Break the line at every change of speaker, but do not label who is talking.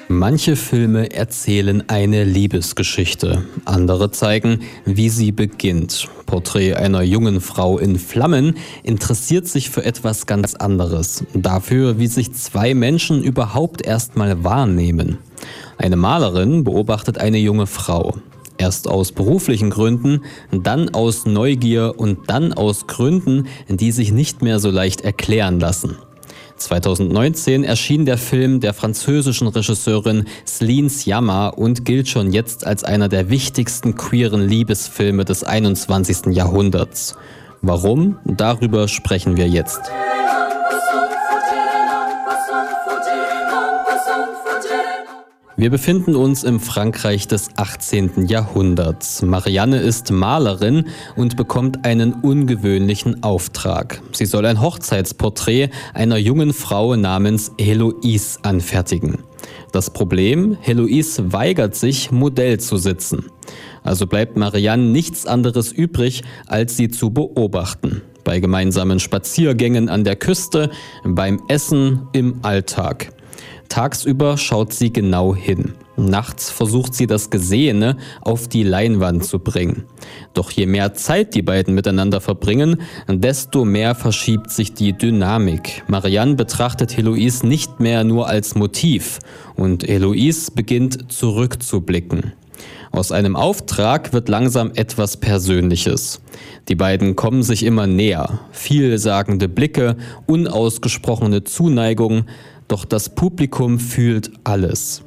Manche Filme erzählen eine Liebesgeschichte, andere zeigen, wie sie beginnt. Porträt einer jungen Frau in Flammen interessiert sich für etwas ganz anderes, dafür, wie sich zwei Menschen überhaupt erstmal wahrnehmen. Eine Malerin beobachtet eine junge Frau. Erst aus beruflichen Gründen, dann aus Neugier und dann aus Gründen, die sich nicht mehr so leicht erklären lassen. 2019 erschien der Film der französischen Regisseurin Céline Sciamma und gilt schon jetzt als einer der wichtigsten queeren Liebesfilme des 21. Jahrhunderts. Warum? Darüber sprechen wir jetzt. Wir befinden uns im Frankreich des 18. Jahrhunderts. Marianne ist Malerin und bekommt einen ungewöhnlichen Auftrag. Sie soll ein Hochzeitsporträt einer jungen Frau namens Heloise anfertigen. Das Problem: Heloise weigert sich, Modell zu sitzen. Also bleibt Marianne nichts anderes übrig, als sie zu beobachten. Bei gemeinsamen Spaziergängen an der Küste, beim Essen, im Alltag. Tagsüber schaut sie genau hin. Nachts versucht sie, das Gesehene auf die Leinwand zu bringen. Doch je mehr Zeit die beiden miteinander verbringen, desto mehr verschiebt sich die Dynamik. Marianne betrachtet Heloise nicht mehr nur als Motiv und Heloise beginnt zurückzublicken. Aus einem Auftrag wird langsam etwas Persönliches. Die beiden kommen sich immer näher. Vielsagende Blicke, unausgesprochene Zuneigung. Doch das Publikum fühlt alles.